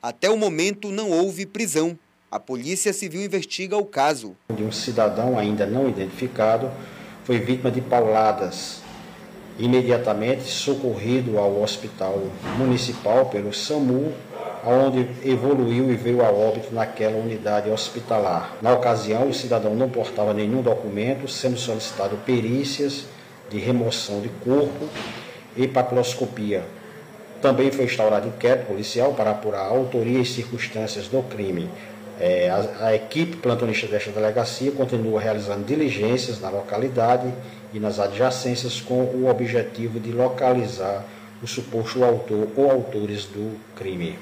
Até o momento não houve prisão. A Polícia Civil investiga o caso. Um cidadão ainda não identificado foi vítima de pauladas. Imediatamente socorrido ao hospital municipal pelo SAMU, onde evoluiu e veio a óbito naquela unidade hospitalar. Na ocasião, o cidadão não portava nenhum documento, sendo solicitado perícias de remoção de corpo e papiloscopia. Também foi instaurado inquérito policial para apurar a autoria e circunstâncias do crime. A equipe plantonista desta delegacia continua realizando diligências na localidade e nas adjacências com o objetivo de localizar o suposto autor ou autores do crime.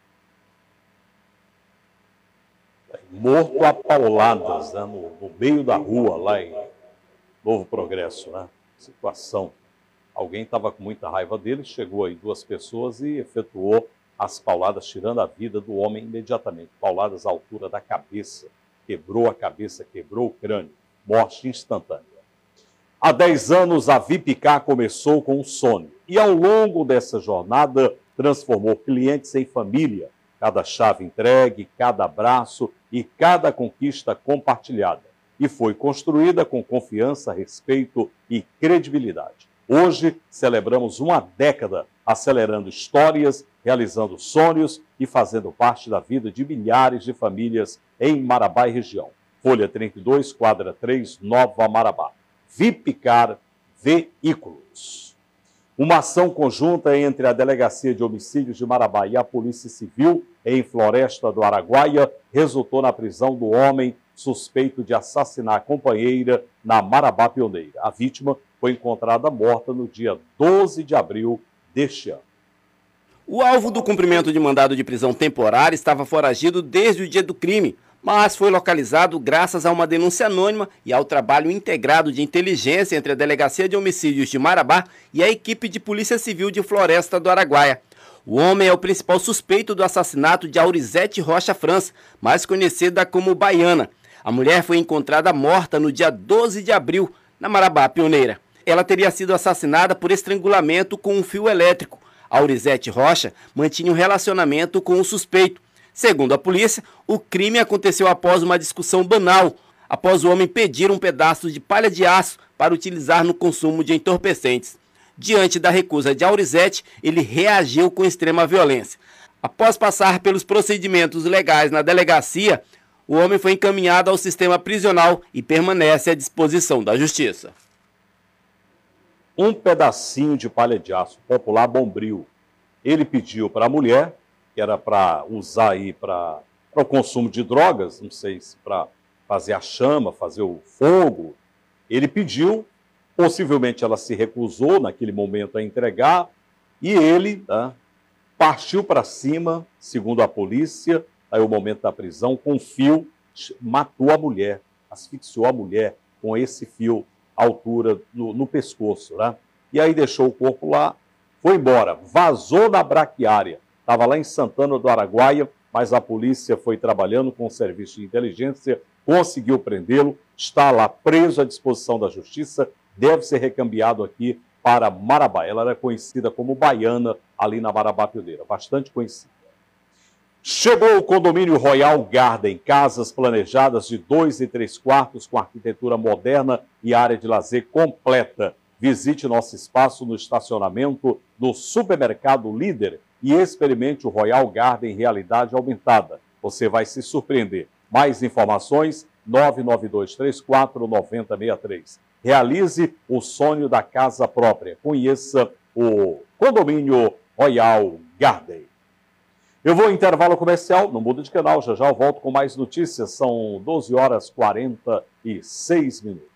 Morto a pauladas, né, no meio da rua, lá em Novo Progresso, né? Situação. Alguém estava com muita raiva dele, chegou aí 2 pessoas e efetuou as pauladas, tirando a vida do homem imediatamente. Pauladas à altura da cabeça. Quebrou a cabeça, quebrou o crânio. Morte instantânea. Há 10 anos, a Vipcar começou com um sonho. E ao longo dessa jornada, transformou clientes em família. Cada chave entregue, cada abraço e cada conquista compartilhada. E foi construída com confiança, respeito e credibilidade. Hoje, celebramos uma década acelerando histórias, realizando sonhos e fazendo parte da vida de milhares de famílias em Marabá e região. Folha 32, quadra 3, Nova Marabá. Vipcar Veículos. Uma ação conjunta entre a Delegacia de Homicídios de Marabá e a Polícia Civil em Floresta do Araguaia resultou na prisão do homem suspeito de assassinar a companheira na Marabá Pioneira. A vítima foi encontrada morta no dia 12 de abril deste ano. O alvo do cumprimento de mandado de prisão temporária estava foragido desde o dia do crime, mas foi localizado graças a uma denúncia anônima e ao trabalho integrado de inteligência entre a Delegacia de Homicídios de Marabá e a equipe de Polícia Civil de Floresta do Araguaia. O homem é o principal suspeito do assassinato de Aurizete Rocha França, mais conhecida como Baiana. A mulher foi encontrada morta no dia 12 de abril, na Marabá Pioneira. Ela teria sido assassinada por estrangulamento com um fio elétrico. Aurizete Rocha mantinha um relacionamento com o suspeito. Segundo a polícia, o crime aconteceu após uma discussão banal, após o homem pedir um pedaço de palha de aço para utilizar no consumo de entorpecentes. Diante da recusa de Aurizete, ele reagiu com extrema violência. Após passar pelos procedimentos legais na delegacia, o homem foi encaminhado ao sistema prisional e permanece à disposição da justiça. Um pedacinho de palha de aço, popular bombril. Ele pediu para a mulher, que era para usar aí para o consumo de drogas, não sei se para fazer a chama, fazer o fogo. Ele pediu, possivelmente ela se recusou naquele momento a entregar, e ele partiu para cima, segundo a polícia, aí o momento da prisão, com um fio, matou a mulher, asfixiou a mulher com esse fio à altura no pescoço, né? E aí deixou o corpo lá, foi embora, vazou na braquiária, estava lá em Santana do Araguaia, mas a polícia foi trabalhando com o serviço de inteligência, conseguiu prendê-lo, está lá preso à disposição da justiça, deve ser recambiado aqui para Marabá. Ela era conhecida como Baiana, ali na Marabá Pioneira, bastante conhecida. Chegou o condomínio Royal Garden, casas planejadas de 2 e 3 quartos com arquitetura moderna e área de lazer completa. Visite nosso espaço no estacionamento do Supermercado Líder e experimente o Royal Garden realidade aumentada. Você vai se surpreender. Mais informações, 99234-9063. Realize o sonho da casa própria. Conheça o condomínio Royal Garden. Eu vou em intervalo comercial, não muda de canal, já já eu volto com mais notícias. São 12 horas e 46 minutos.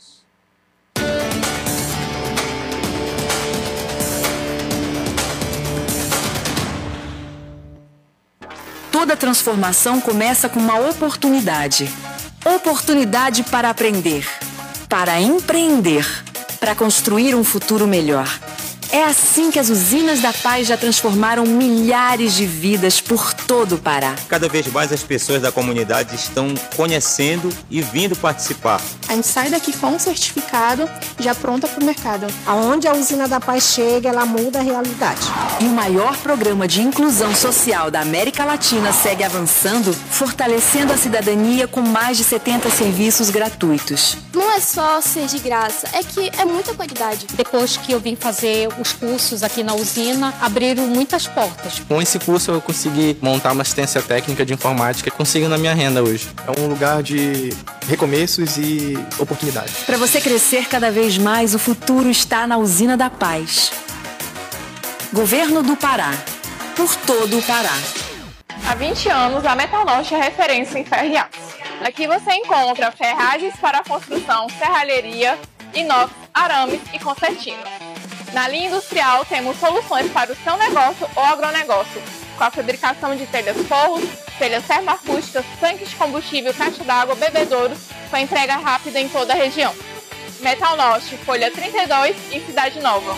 Toda transformação começa com uma oportunidade. Oportunidade para aprender, para empreender, para construir um futuro melhor. É assim que as usinas da paz já transformaram milhares de vidas por todo o Pará. Cada vez mais as pessoas da comunidade estão conhecendo e vindo participar. A gente sai daqui com um certificado já pronta para o mercado. Aonde a usina da paz chega, ela muda a realidade. E o maior programa de inclusão social da América Latina segue avançando, fortalecendo a cidadania com mais de 70 serviços gratuitos. Não é só ser de graça, é que é muita qualidade. Depois que eu vim fazer os cursos aqui na usina, abriram muitas portas. Com esse curso eu consegui montar uma assistência técnica de informática, consigo na minha renda hoje. É um lugar de recomeços e oportunidades. Para você crescer cada vez mais, o futuro está na Usina da Paz. Governo do Pará. Por todo o Pará. Há 20 anos, a Metalnorte é referência em ferro e aço. Aqui você encontra ferragens para construção, serralheria, inox, arames e concertinas. Na linha industrial, temos soluções para o seu negócio ou agronegócio, com a fabricação de telhas forros, telhas termoacústicas, tanques de combustível, caixa d'água, bebedouros, com entrega rápida em toda a região. Metalnorte, Folha 32 e Cidade Nova.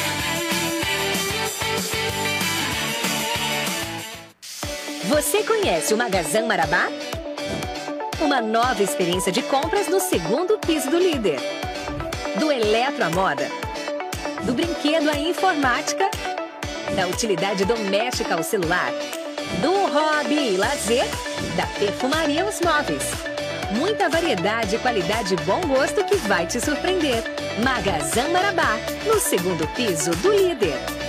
Você conhece o Magazã Marabá? Uma nova experiência de compras no segundo piso do Líder. Do eletro à moda. Do brinquedo à informática. Da utilidade doméstica ao celular. Do hobby e lazer. Da perfumaria aos móveis. Muita variedade, qualidade e bom gosto que vai te surpreender. Magazã Marabá, no segundo piso do Líder.